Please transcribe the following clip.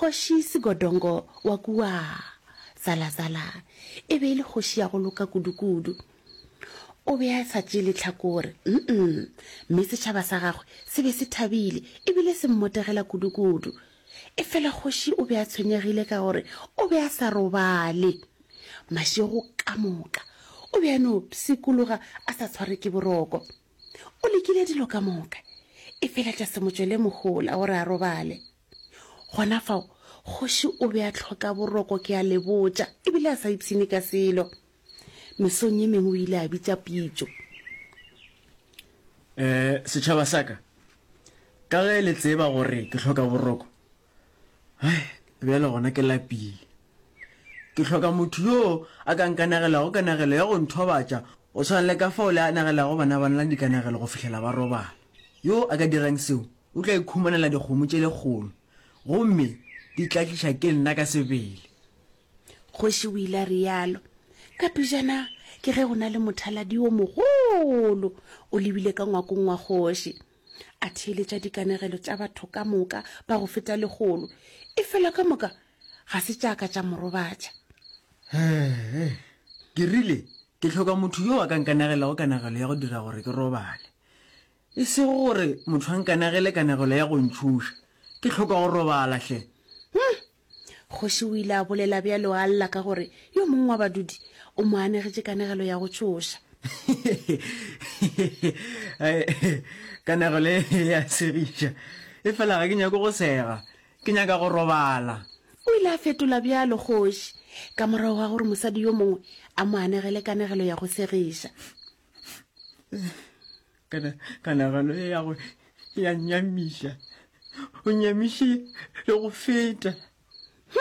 kgoši Segodongo wa kua zala e be le kgoši ya go loka kudu o be a sa tšee letlhakore mme setšhaba sa gagwe se be se thabile ebile se mmotegela kudu e fela kgoši o be a tshwenyegile ka gore o be a sa robale mašego ka moka o be a no psikologa a sa tshware ke boroko o lekile dilo ka moka e fela tša semotswele mogola gore a robale gona fao kgoši o be a tlhoka boroko ke a lebotša ebile a sa ipshine ka selo mesong ye mengwe o ile a bitša pitso setšhaba saka ka ge le tseba gore ke tlhoka boroko bjale gona ke lapile ke tlhoka motho yo a ka nkanagelago kanagelo ya go nthobatša o tshwanele ka fao le a nagelago bana la dikanagelo go fihlela ba robala yo a ka dirang seo o tla ikhumanela dikgomo tše lekgolo gomme di tla tliša ke nna ka sebele kgoši o ile a rialo ka pejana ke ge go na le mothaladi o mogolo o lebile ka ngwakong wa kgoši a theeletša dikanegelo tša batho ka moka ba go feta legolo e fela ka moka ga se tšaka tša morobatša ke rile ke tlhoka motho yo a ka nkanagelago kanagelo ya go dira gore ke robale e se gore motho a nkanagele kanagelo ya go ntšhuša ke tlhoka go robala hle kgoši o ile a bolela bjalo a lla ka gore yo mongwe wa badudi o mo anegetše kanegelo ya go tšhoša kanagelo ya segiša e fela ga ke nyako go sega ke nyaka go robala o ile a fetola bjalo kgoši ka morago ga gore mosadi yo mongwe a mo anegele kanegelo ya go segiša kanagelo ya go ya nyamiša o nyamiše le go feta